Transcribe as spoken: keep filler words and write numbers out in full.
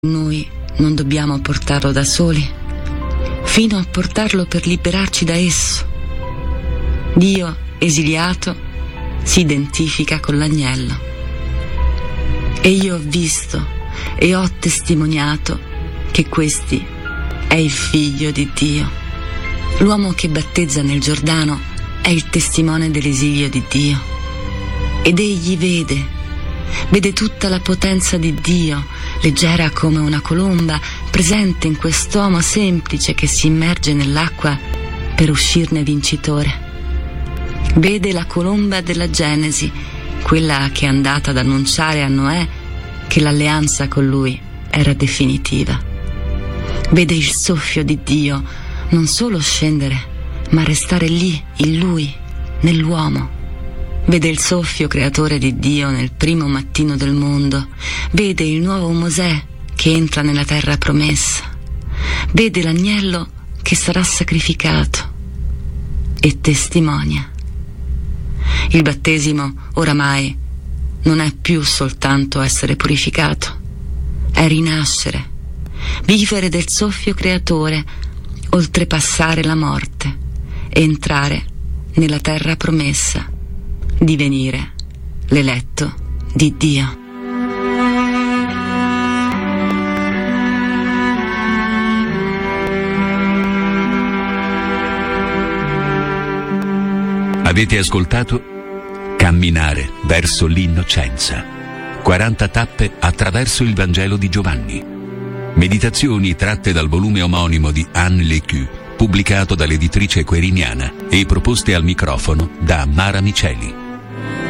Noi non dobbiamo portarlo da soli, fino a portarlo per liberarci da esso. Dio, esiliato, si identifica con l'agnello. E io ho visto e ho testimoniato che questi è il figlio di Dio. L'uomo che battezza nel Giordano è il testimone dell'esilio di Dio. Ed egli vede, vede tutta la potenza di Dio, leggera come una colomba, presente in quest'uomo semplice che si immerge nell'acqua per uscirne vincitore. Vede la colomba della Genesi, quella che è andata ad annunciare a Noè che l'alleanza con lui era definitiva. Vede il soffio di Dio non solo scendere, ma restare lì, in lui, nell'uomo. Vede il soffio creatore di Dio nel primo mattino del mondo. Vede il nuovo Mosè che entra nella terra promessa. Vede l'agnello che sarà sacrificato e testimonia. Il battesimo oramai non è più soltanto essere purificato, è rinascere, vivere del soffio creatore, oltrepassare la morte e entrare nella terra promessa, divenire l'eletto di Dio. Avete ascoltato Camminare verso l'innocenza. quaranta tappe attraverso il Vangelo di Giovanni. Meditazioni tratte dal volume omonimo di Anne Lecu, pubblicato dall'editrice Queriniana e proposte al microfono da Mara Miceli.